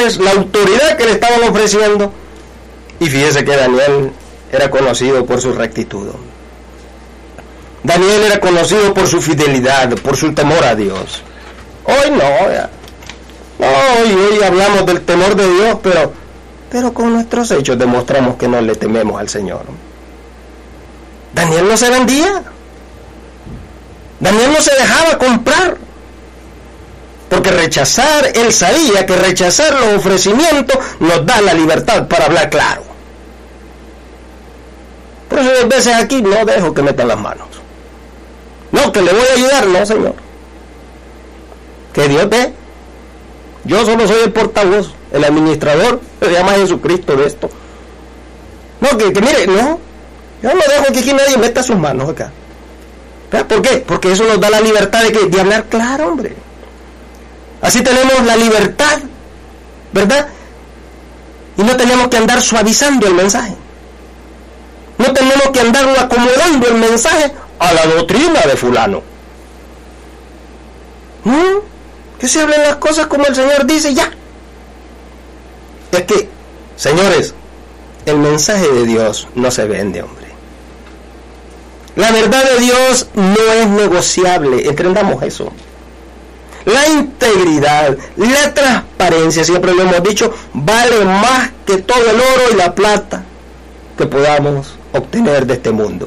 es la autoridad que le estaban ofreciendo. Y fíjese que Daniel era conocido por su rectitud. Daniel era conocido por su fidelidad, por su temor a Dios. Hoy no, hoy hablamos del temor de Dios, pero con nuestros hechos demostramos que no le tememos al Señor. Daniel no se vendía. Daniel no se dejaba comprar. Porque él sabía que rechazar los ofrecimientos nos da la libertad para hablar claro. Por eso a veces aquí no dejo que metan las manos. No, que le voy a ayudar, no, Señor. Que Dios ve. Yo solo soy el portavoz, el administrador, se llama Jesucristo de esto. No, que mire, no. Yo no dejo que aquí nadie meta sus manos acá. ¿Por qué? Porque eso nos da la libertad de hablar claro, hombre. Así tenemos la libertad, ¿verdad? Y no tenemos que andar suavizando el mensaje. No tenemos que andar acomodando el mensaje a la doctrina de fulano. Que se hablen las cosas como el Señor dice, ya. Es que, señores, el mensaje de Dios no se vende, hombre. La verdad de Dios no es negociable, entendamos eso. La integridad, la transparencia, siempre lo hemos dicho, vale más que todo el oro y la plata que podamos obtener de este mundo.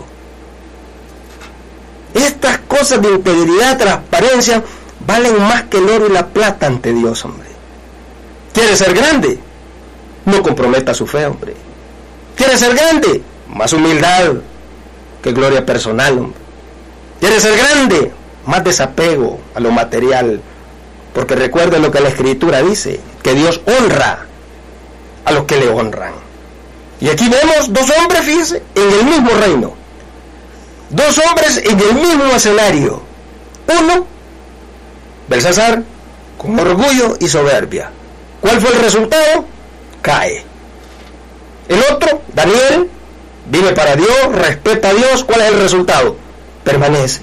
Estas cosas de integridad, transparencia, valen más que el oro y la plata ante Dios, hombre. ¿Quiere ser grande? No comprometa su fe, hombre. ¿Quiere ser grande? Más humildad que gloria personal, hombre. ¿Quiere ser grande? Más desapego a lo material, porque recuerden lo que la Escritura dice, que Dios honra a los que le honran. Y aquí vemos dos hombres, fíjense, en el mismo reino, dos hombres en el mismo escenario. Uno, Belsasar, con orgullo y soberbia. ¿Cuál fue el resultado? Cae. El otro, Daniel, vive para Dios, respeta a Dios. ¿Cuál es el resultado? Permanece.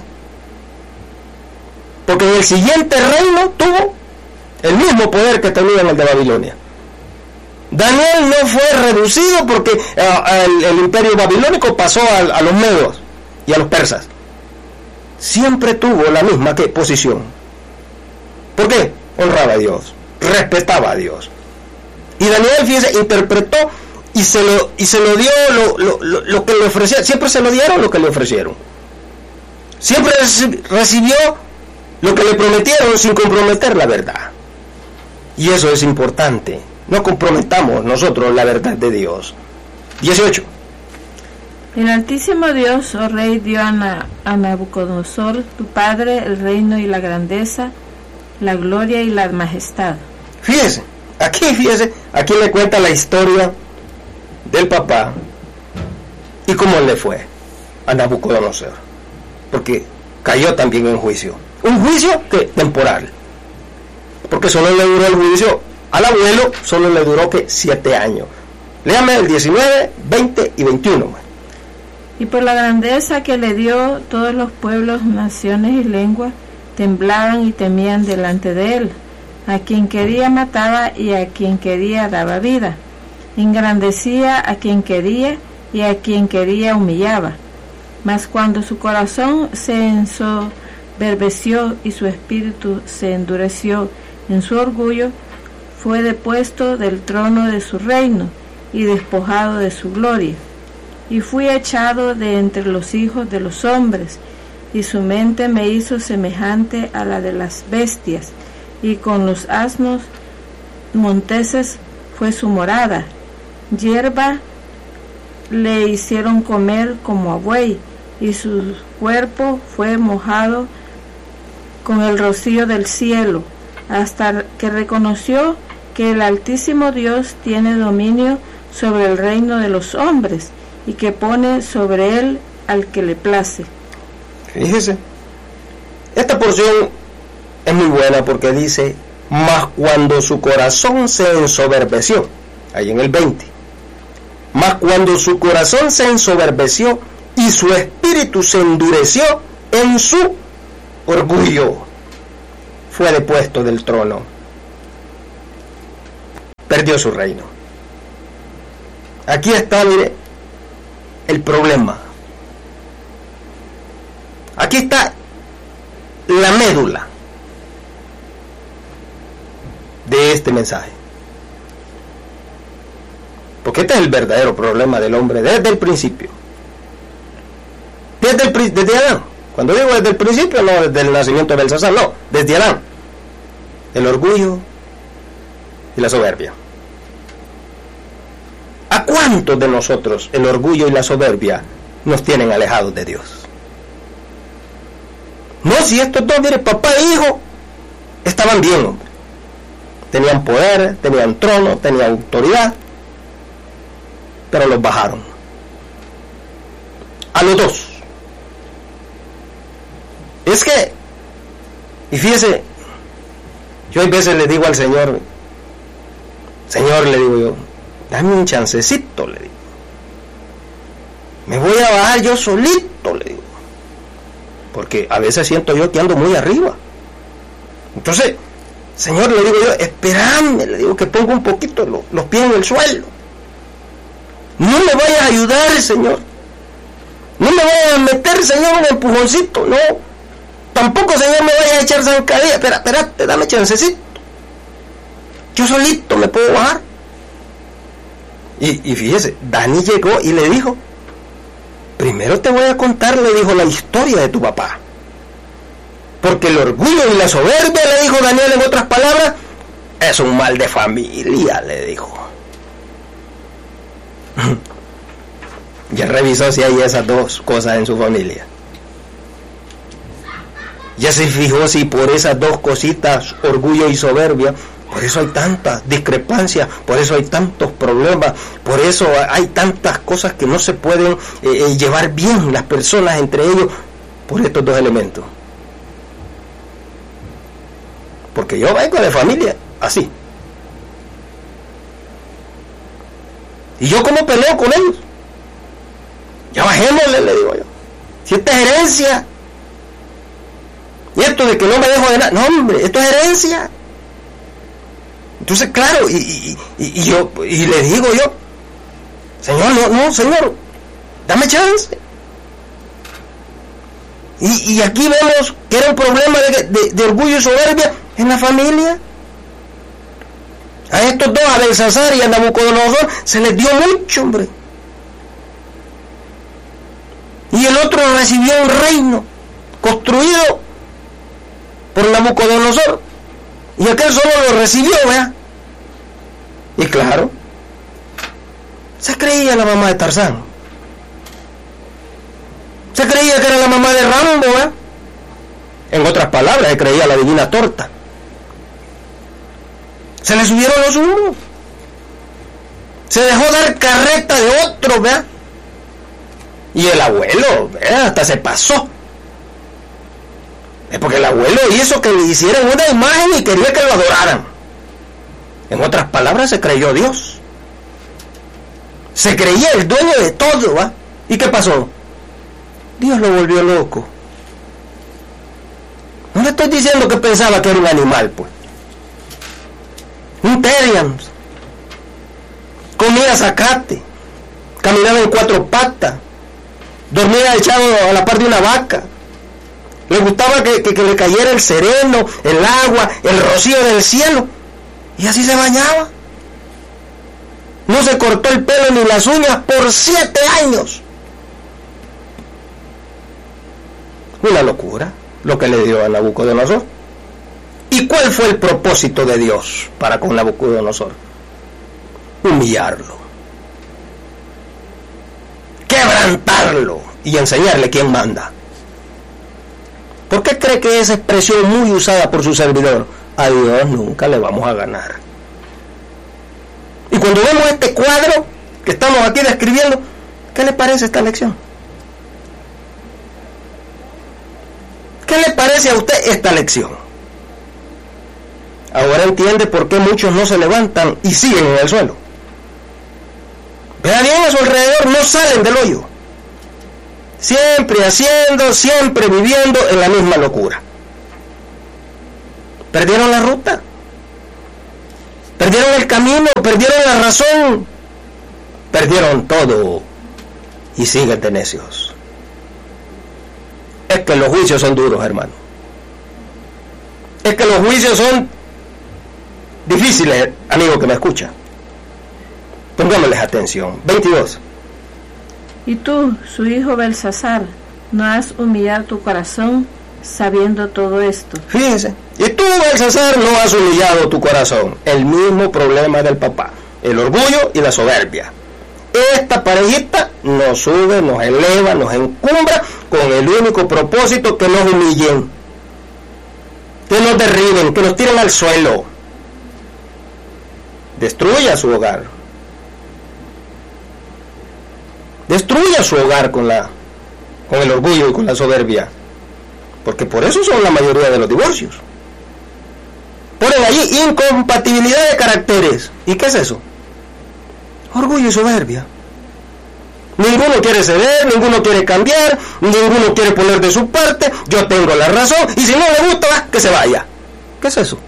Porque en el siguiente reino tuvo el mismo poder que tenía en el de Babilonia. Daniel no fue reducido porque el imperio babilónico pasó a los medos y a los persas. Siempre tuvo la misma posición. ¿Por qué? Honraba a Dios, respetaba a Dios. Y Daniel, fíjese, interpretó y se lo dio lo que le ofrecieron. Siempre se lo dieron lo que le ofrecieron. Siempre recibió lo que le prometieron sin comprometer la verdad. Y eso es importante. No comprometamos nosotros la verdad de Dios. 18. El Altísimo Dios, oh Rey, dio a Nabucodonosor, tu padre, el reino y la grandeza, la gloria y la majestad. Fíjese, aquí le cuenta la historia del papá y cómo le fue a Nabucodonosor. Porque cayó también en juicio. Un juicio temporal. Porque solo le duró el juicio al abuelo, solo le duró 7 años. Léame el 19, 20 y 21. Y por la grandeza que le dio, todos los pueblos, naciones y lenguas temblaban y temían delante de él. A quien quería mataba y a quien quería daba vida. Engrandecía a quien quería y a quien quería humillaba. Mas cuando su corazón se ensoberbeció y su espíritu se endureció en su orgullo, fue depuesto del trono de su reino y despojado de su gloria. Y fui echado de entre los hijos de los hombres, y su mente me hizo semejante a la de las bestias, y con los asnos monteses fue su morada. Hierba le hicieron comer como a buey, y su cuerpo fue mojado con el rocío del cielo, hasta que reconoció que el Altísimo Dios tiene dominio sobre el reino de los hombres, y que pone sobre él al que le place. Fíjese, esta porción es muy buena porque dice, mas cuando su corazón se ensoberbeció, ahí en el 20, mas cuando su corazón se ensoberbeció y su espíritu se endureció en su orgullo, fue depuesto del trono. perdió su reino. Aquí está, mire, el problema. Aquí está la médula de este mensaje. Porque este es el verdadero problema del hombre desde el principio. Desde Adán. Cuando digo desde el principio, no desde el nacimiento de Belsasar, no, desde Adán. El orgullo y la soberbia. ¿A cuántos de nosotros el orgullo y la soberbia nos tienen alejados de Dios? No, si estos dos, mire, papá e hijo, estaban bien, hombre. Tenían poder, tenían trono, tenían autoridad, pero los bajaron. A los dos. Es que, y fíjese, yo a veces le digo al Señor, le digo yo, dame un chancecito, le digo. Me voy a bajar yo solito, le digo. Porque a veces siento yo que ando muy arriba. Entonces, Señor, le digo yo, espérame, le digo que pongo un poquito los pies en el suelo. No me vayas a ayudar, Señor. No me vayas a meter, Señor, un empujoncito, no. Tampoco, Señor, me vayas a echar zancadilla. Espérate, dame chancecito. Yo solito me puedo bajar. Y fíjese, Dani llegó y le dijo, primero te voy a contar, le dijo, la historia de tu papá. Porque el orgullo y la soberbia, le dijo Daniel en otras palabras, es un mal de familia, le dijo. Ya revisó si hay esas dos cosas en su familia. Ya se fijó si por esas dos cositas, orgullo y soberbia, por eso hay tantas discrepancias, por eso hay tantos problemas, por eso hay tantas cosas que no se pueden llevar bien las personas entre ellos, por estos dos elementos. Porque yo vengo de familia así. ¿Y yo cómo peleo con ellos? Ya bajémosle, le digo yo. Si esta es herencia, y esto de que no me dejo de nada, no, hombre, esto es herencia. Entonces, claro, y le digo yo, Señor, no, Señor, dame chance. Y aquí vemos que era un problema de orgullo y soberbia en la familia. A estos dos, a Belsasar y a Nabucodonosor, se les dio mucho, hombre. Y el otro recibió un reino construido por Nabucodonosor, y aquel solo lo recibió, ¿vea? Y claro, se creía la mamá de Tarzán, se creía que era la mamá de Rambo, ¿vea? En otras palabras, se creía la divina torta. Se le subieron los humos, se dejó dar carreta de otro, ¿vea? Y el abuelo, ¿vea? Hasta se pasó. Es porque el abuelo hizo que le hicieran una imagen y quería que lo adoraran. En otras palabras, se creyó Dios. Se creía el dueño de todo, ¿va? ¿Y qué pasó? Dios lo volvió loco. No le estoy diciendo que pensaba que era un animal, pues. Un Terrian. Comía zacate. Caminaba en 4 patas. Dormía echado a la par de una vaca. Le gustaba que le cayera el sereno, el agua, el rocío del cielo. Y así se bañaba. No se cortó el pelo ni las uñas por 7 años. Una locura lo que le dio a Nabucodonosor. ¿Y cuál fue el propósito de Dios para con Nabucodonosor? Humillarlo, quebrantarlo y enseñarle quién manda. ¿Por qué cree que esa expresión muy usada por su servidor? A Dios nunca le vamos a ganar. Y cuando vemos este cuadro que estamos aquí describiendo, ¿qué le parece esta lección? ¿Qué le parece a usted esta lección? Ahora entiende por qué muchos no se levantan y siguen en el suelo. Vea bien a su alrededor, no salen del hoyo. Siempre haciendo, siempre viviendo en la misma locura. ¿Perdieron la ruta? Perdieron el camino, perdieron la razón, perdieron todo y siguen de necios. Es que los juicios son duros, hermano. Es que los juicios son difíciles, amigo que me escucha. Pongámosles atención. 22. Y tú, su hijo Belsasar, no has humillado tu corazón sabiendo todo esto. Fíjense. Y tú, Belsasar, no has humillado tu corazón. El mismo problema del papá. El orgullo y la soberbia. Esta parejita nos sube, nos eleva, nos encumbra con el único propósito que nos humillen, que nos derriben, que nos tiren al suelo. Destruya su hogar. Destruya su hogar con el orgullo y con la soberbia. Porque por eso son la mayoría de los divorcios. Ponen allí incompatibilidad de caracteres. ¿Y qué es eso? Orgullo y soberbia. Ninguno quiere ceder, ninguno quiere cambiar, ninguno quiere poner de su parte. Yo tengo la razón y si no le gusta, que se vaya. ¿Qué es eso?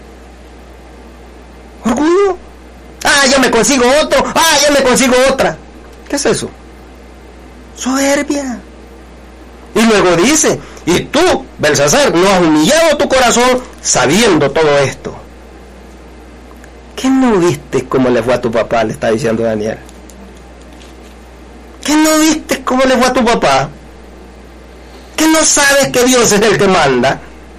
Orgullo. Ya me consigo otro. Ya me consigo otra. ¿Qué es eso? Soberbia. Y luego dice, y tú, Belsasar, no has humillado tu corazón sabiendo todo esto. ¿Qué no viste cómo le fue a tu papá? Le está diciendo Daniel. ¿Qué no viste cómo le fue a tu papá? ¿Qué no sabes que Dios es el que manda?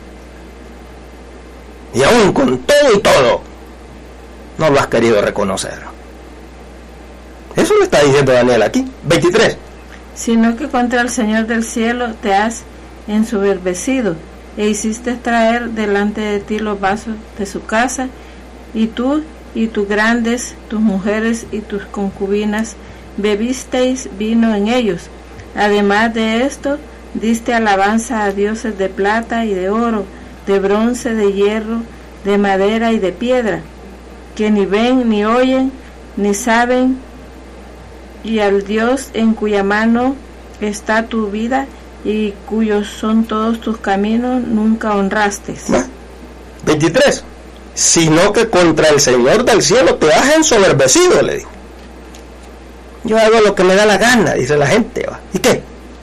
Y aún con todo y todo, no lo has querido reconocer. Eso le está diciendo Daniel aquí. 23. Sino que contra el Señor del cielo te has ensoberbecido, e hiciste traer delante de ti los vasos de su casa, y tú y tus grandes, tus mujeres y tus concubinas, bebisteis vino en ellos. Además de esto, diste alabanza a dioses de plata y de oro, de bronce, de hierro, de madera y de piedra, que ni ven, ni oyen, ni saben, y al Dios en cuya mano está tu vida y cuyos son todos tus caminos, nunca honraste. 23. Sino que contra el Señor del cielo te has ensoberbecido, le dijo. Yo hago lo que me da la gana, dice la gente. ¿Y qué?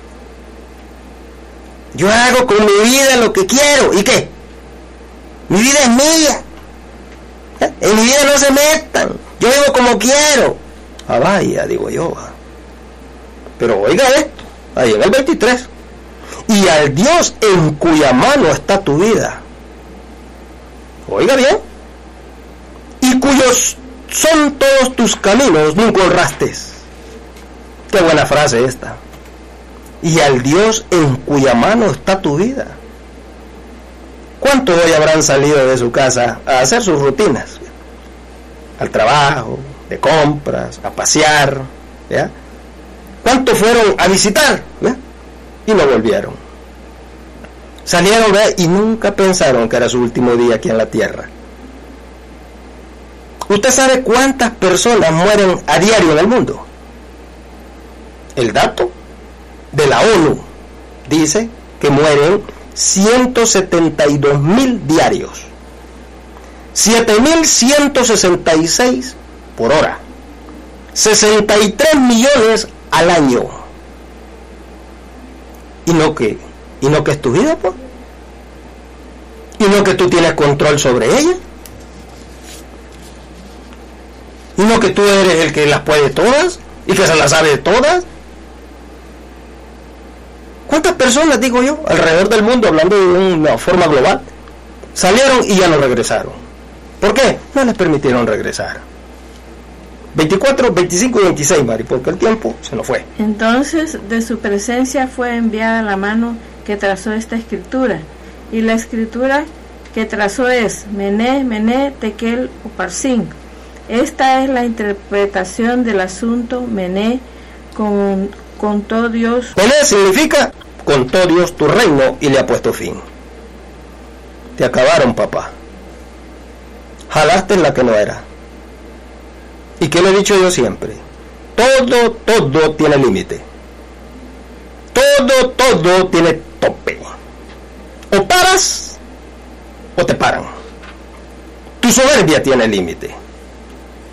Yo hago con mi vida lo que quiero. ¿Y qué? Mi vida es mía. En mi vida no se metan. Yo vivo como quiero. Vaya, digo yo. Pero oiga esto, ahí en el 23. Y al Dios en cuya mano está tu vida. Oiga bien. Y cuyos son todos tus caminos, nunca honraste. Qué buena frase esta. Y al Dios en cuya mano está tu vida. ¿Cuántos hoy habrán salido de su casa a hacer sus rutinas? Al trabajo, de compras, a pasear, ¿ya? ¿Cuántos fueron a visitar? ¿Ya? Y no volvieron. Salieron, ¿verdad? Y nunca pensaron que era su último día aquí en la tierra. ¿Usted sabe cuántas personas mueren a diario en el mundo? El dato de la ONU dice que mueren 172,000 diarios. 7,166 por hora. 63 millones al año. ¿Y no que es tu vida, pues? ¿Y no que tú tienes control sobre ella? ¿Y no que tú eres el que las puede todas? ¿Y que se las sabe todas? ¿Cuántas personas, digo yo, alrededor del mundo, hablando de una forma global, salieron y ya no regresaron? ¿Por qué? No les permitieron regresar. 24, 25 y 26, Mari, porque el tiempo se nos fue. Entonces de su presencia fue enviada la mano que trazó esta escritura, y la escritura que trazó es Mené, Mené, Tekel, Uparsin. Esta es la interpretación del asunto. Mené, contó Dios. Mené significa contó Dios tu reino y le ha puesto fin. Te acabaron, papá. Jalaste en la que no era. ¿Y qué le he dicho yo siempre? Todo tiene límite. Todo tiene tope. O paras o te paran. Tu Su soberbia tiene límite.